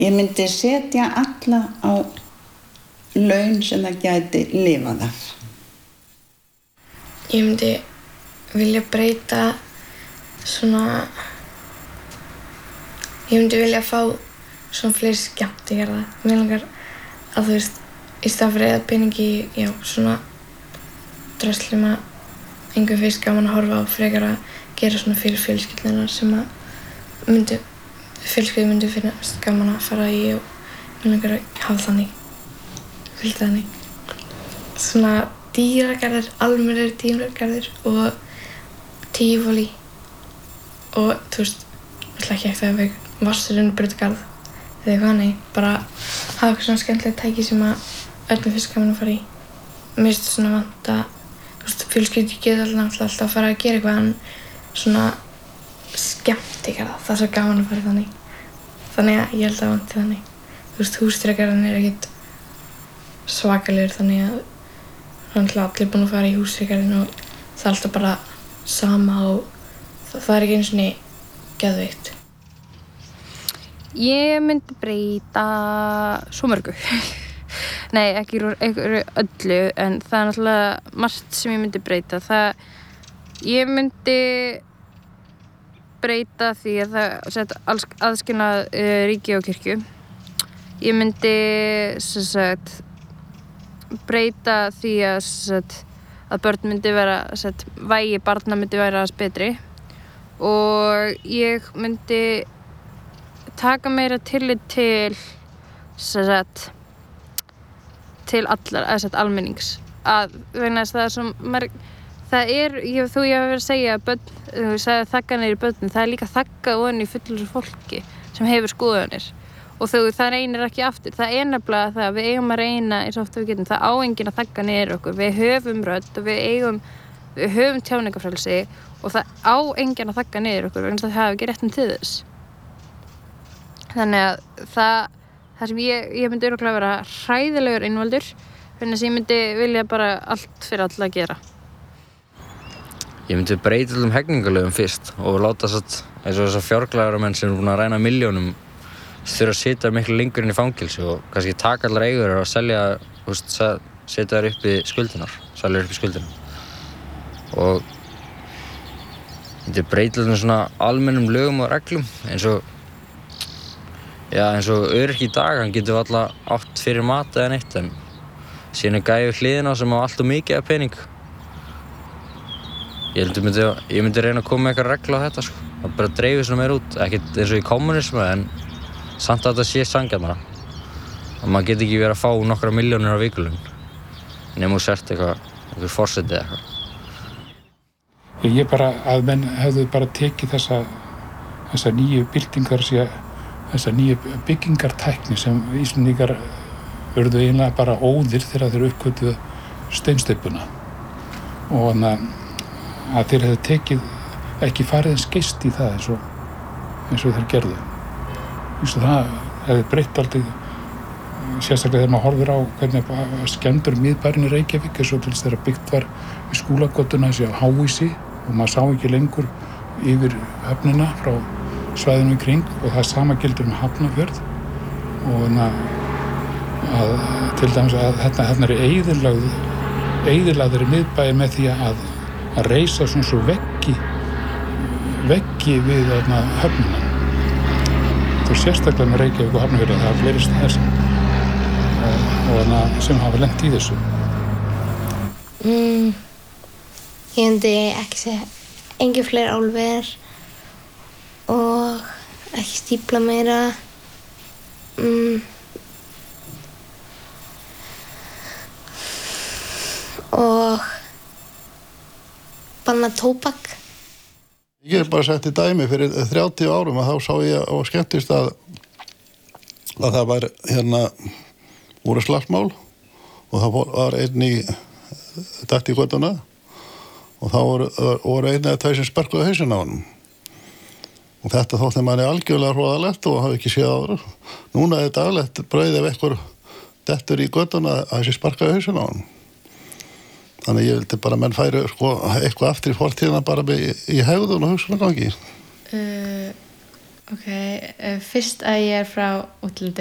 Ég myndi setja alla á laun sem það gæti lifað af. Ég myndi vilja breyta svona... Ég myndi vilja fá svona fleiri skemmtigerða. Mér langar að þú veist, í stað fyrir eða peningi, já, svona dröslum að engum finnst gaman að horfa á frekar að gera svona fyrir fjölskylduna sem að fjölskyldu myndi finnast gaman að fara í og mér langar að hafa þannig, vildi þannig. Svona dýragarðir, almennir dýragarðir og tífólí og þú veist, ætla ekki eftir að við vassurinnbrutagarð eða eitthvað, nei, bara hafa eitthvað svona skemmtilegt tæki sem að öllum finnst gaman að fara í. Mér finnst svona vanta, þú veist, fjölskyldu geta alltaf að fara að gera eitthvað en svona skemmtigarða, það er svo gaman að fara þannig. Þannig að ég held að vanti þannig. Þú veist, húsdýragarðurinn er ekkert svakalegur þannig að allir búin að fara í húsdýragarðinn og það er alltaf bara sama og það er ekki einu sinni geðveikt. Ég myndi breyta svo mörgu. Nei, ekki öllu, en það er náttúrulega margt sem ég myndi breyta. Ég myndi breyta því að það setja aðskilnað ríki og kirkju. Ég myndi breyta því að börn myndi vera, vægi barna myndi vera aðeins betri og ég myndi taka meira tillit til almennings að vegna þess að það er svo það er, ég hef verið að segja að börn, þú sagði þagga niður í börnin, það er líka þagga ofan í fullu fólki sem hefur skoðanir og það reynir ekki aftur, það er nefnilega það að við eigum að reyna eins og oft við getum, það á enginn að þagga niður okkur, við höfum rödd og við höfum tjáningarfrelsi og það á enginn að þagga niður okkur vegna þess að það hafi ekki réttum til þess. Þannig að það sem ég myndi örugglega vera hræðilegur einvaldur, þannig að ég myndi vilja bara allt fyrir alla að gera. Ég myndi breyta allum hegningarlögum fyrst og láta eins og þessar fjárglæframenn sem eru búin að ræna milljónum þurfa að sitja miklu lengur inn í fangelsi og kannski taka allar eigur og selja, setja þær upp í skuldinar, selja upp í skuldinar. Og ég myndi breyta allum svona almennum lögum og reglum eins og öryrki í dag, hann getur alltaf átt fyrir mat eða neitt en síðan er gæfi hliðina sem á allt og mikið af pening. Ég myndi reyna að koma með eitthvað regla á þetta það bara dreifir svona meira út, ekkert eins og í kommunismu en samt að þetta sé sanngjarnara. Og maður getur ekki verið að fá nokkra milljónir á vikulaun nema þú sért einhver forseti eða eitthvað. Ég bara að menn hefðu bara tekið þessa nýju byltingar, þessa nýju byggingartækni sem Íslendingar urðu eiginlega bara óðir þegar þeir uppgötvuðu steinsteypuna og að þeir hefðu tekið ekki farið eins geyst í það eins og þeir gerðu. Eins og það hefði breytt aldrei, sérstaklega þegar maður horfir á hvernig skemmdur miðbærinn í Reykjavík eins og til þess þegar byggt var í Skúlagötuna þessi á Háísi og maður sá ekki lengur yfir höfnina frá svæðinu í kring og það sama gildir Hafnarfjörð og að til dæmis að hérna er eyðilagður í miðbæi með því að reisa svona svo veggi við höfnina. Það er sérstaklega með Reykjavík og Hafnarfjörð að það er fleiri staðir sem hafa lent í þessu. Ég myndi ekki segja engin fleiri álver og ekki stífla meira. Og banna tóbak. Ég bara setti dæmi fyrir 30 árum og þá sá ég á skemmtistað að það var voru slagsmál og það var einn í datt í göttuna og þá voru einn eða tveir sem sparkuðu hausinn á honum. Og þetta þótti manni algjörlega hroðalegt og hafi ekki séð áður. Núna er þetta daglegt brauð ef einhver dettur í göttuna að þessi sparkaðu hausinn á honum. Þannig ég vildi bara menn færi eitthvað aftur í fortíðina bara í hegðun og hugsunargangi. Ok, fyrst að ég er frá útlandi